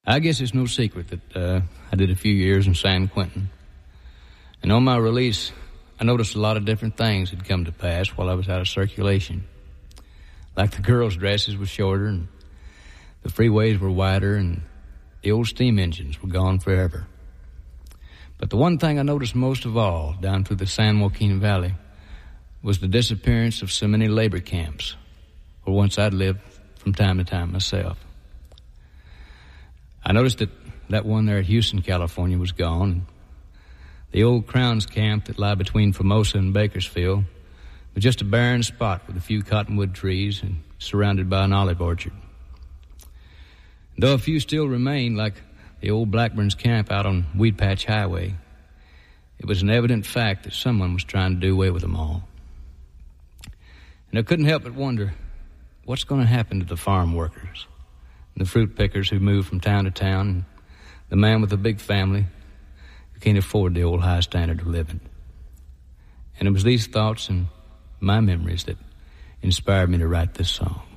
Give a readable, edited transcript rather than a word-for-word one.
I guess it's no secret that I did a few years in San Quentin. And on my release, I noticed a lot of different things had come to pass while I was out of circulation. Like the girls' dresses were shorter, and the freeways were wider, and the old steam engines were gone forever. But the one thing I noticed most of all down through the San Joaquin Valley was the disappearance of so many labor camps, where once I'd lived from time to time myself. I noticed that one there at Houston, California was gone. The old Crowns camp that lie between Formosa and Bakersfield was just a barren spot with a few cottonwood trees and surrounded by an olive orchard. Though a few still remain, like the old Blackburn's camp out on Weed Patch Highway, it was an evident fact that someone was trying to do away with them all. And I couldn't help but wonder, what's going to happen to the farm workers, and the fruit pickers who move from town to town, and the man with a big family who can't afford the old high standard of living? And it was these thoughts and my memories that inspired me to write this song.